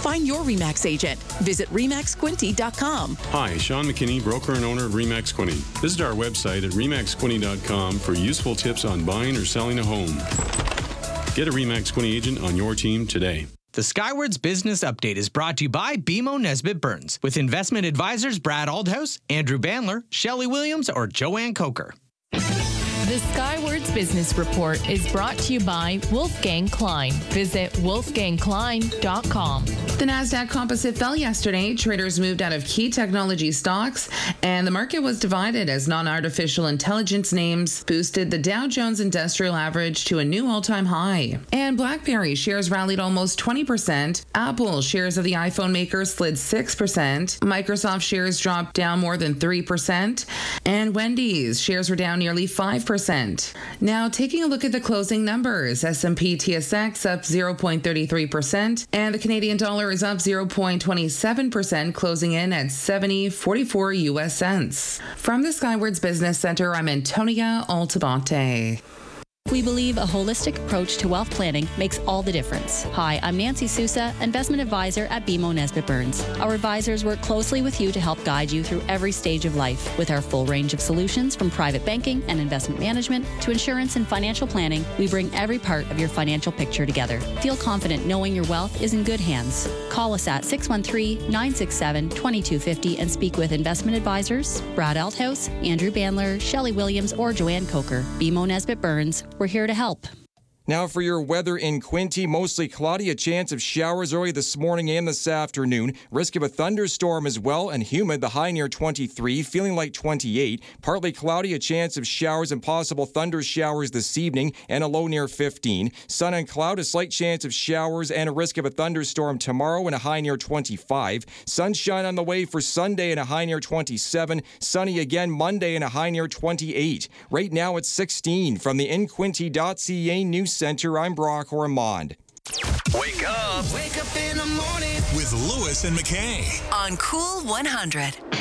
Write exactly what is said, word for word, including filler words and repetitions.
Find your RE/MAX agent. Visit remax quinty dot com. Hi, Sean McKinney, broker and owner of RE/MAX Quinty. Visit our website at remax quinty dot com for useful tips on buying or selling a home. Get a RE/MAX Quinty agent on your team today. The Skywards Business Update is brought to you by B M O Nesbitt Burns, with investment advisors Brad Aldhouse, Andrew Bandler, Shelley Williams, or Joanne Coker. The Skywards Business Report is brought to you by Wolfgang Klein. Visit wolfgang klein dot com. The NASDAQ Composite fell yesterday. Traders moved out of key technology stocks, and the market was divided as non-artificial intelligence names boosted the Dow Jones Industrial Average to a new all-time high. And BlackBerry shares rallied almost twenty percent. Apple shares of the iPhone maker slid six percent. Microsoft shares dropped down more than three percent. And Wendy's shares were down nearly five percent. Now, taking a look at the closing numbers, S and P T S X up zero point three three percent, and the Canadian dollar is up zero point two seven percent, closing in at seventy forty-four U S cents. From the Skywards Business Center, I'm Antonia Altabate. We believe a holistic approach to wealth planning makes all the difference. Hi, I'm Nancy Sousa, investment advisor at B M O Nesbitt Burns. Our advisors work closely with you to help guide you through every stage of life. With our full range of solutions from private banking and investment management to insurance and financial planning, we bring every part of your financial picture together. Feel confident knowing your wealth is in good hands. Call us at six one three, nine six seven, two two five zero and speak with investment advisors Brad Althouse, Andrew Bandler, Shelley Williams, or Joanne Coker. B M O Nesbitt Burns. We're here to help. Now for your weather in Quinte, mostly cloudy, a chance of showers early this morning and this afternoon. Risk of a thunderstorm as well, and humid, the high near twenty-three, feeling like twenty-eight. Partly cloudy, a chance of showers and possible thunder showers this evening, and a low near fifteen. Sun and cloud, a slight chance of showers and a risk of a thunderstorm tomorrow, and a high near twenty-five. Sunshine on the way for Sunday and a high near twenty-seven. Sunny again Monday and a high near twenty-eight. Right now it's sixteen. From the in quinte dot c a News Center, I'm Brock Ormond. Wake up. Wake up in the morning with Lewis and McKay on Cool one hundred.